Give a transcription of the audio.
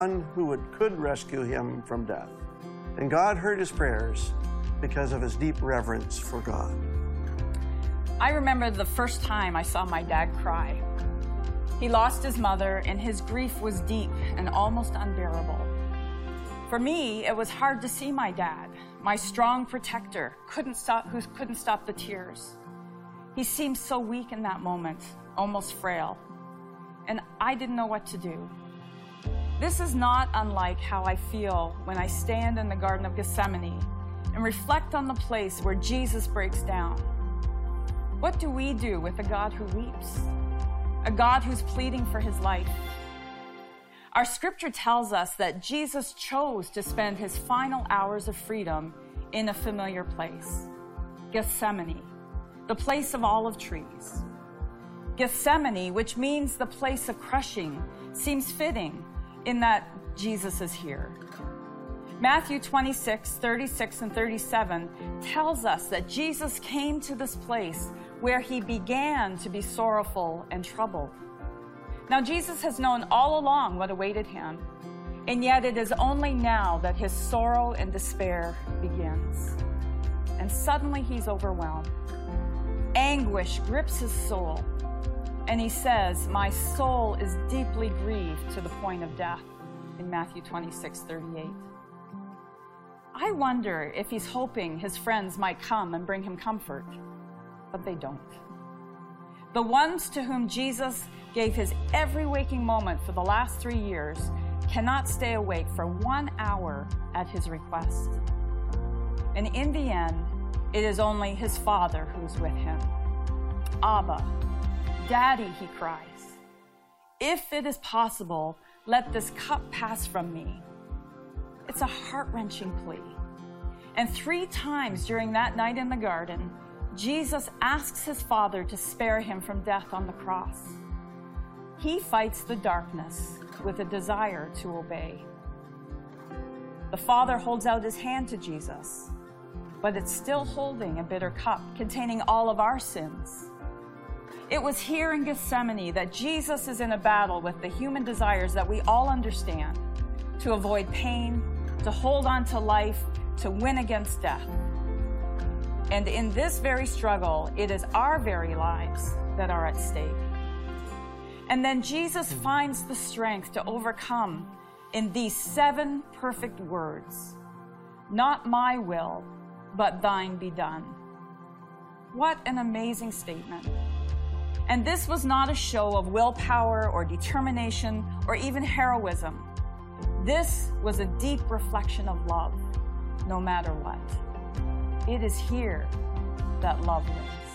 one who could rescue him from death. And God heard his prayers because of his deep reverence for God. I remember the first time I saw my dad cry. He lost his mother, and his grief was deep and almost unbearable. For me, it was hard to see my dad, my strong protector, who couldn't stop the tears. He seemed so weak in that moment, almost frail, and I didn't know what to do. This is not unlike how I feel when I stand in the Garden of Gethsemane and reflect on the place where Jesus breaks down. What do we do with a God who weeps? A God who's pleading for his life? Our scripture tells us that Jesus chose to spend his final hours of freedom in a familiar place, Gethsemane, the place of olive trees. Gethsemane, which means the place of crushing, seems fitting in that Jesus is here. Matthew 26, 36 and 37 tells us that Jesus came to this place where he began to be sorrowful and troubled. Now, Jesus has known all along what awaited him, and yet it is only now that his sorrow and despair begins. And suddenly he's overwhelmed. Anguish grips his soul, and he says, "My soul is deeply grieved to the point of death," in Matthew 26, 38. I wonder if he's hoping his friends might come and bring him comfort, but they don't. The ones to whom Jesus gave his every waking moment for the last 3 years cannot stay awake for 1 hour at his request. And in the end, it is only his Father who's with him. "Abba, Daddy," he cries, "if it is possible, let this cup pass from me." It's a heart-wrenching plea. And 3 times during that night in the garden, Jesus asks his Father to spare him from death on the cross. He fights the darkness with a desire to obey. The Father holds out his hand to Jesus, but it's still holding a bitter cup containing all of our sins. It was here in Gethsemane that Jesus is in a battle with the human desires that we all understand, to avoid pain, to hold on to life, to win against death. And in this very struggle, it is our very lives that are at stake. And then Jesus finds the strength to overcome in these 7 perfect words: "Not my will, but thine be done." What an amazing statement. And this was not a show of willpower or determination or even heroism. This was a deep reflection of love, no matter what. It is here that love wins.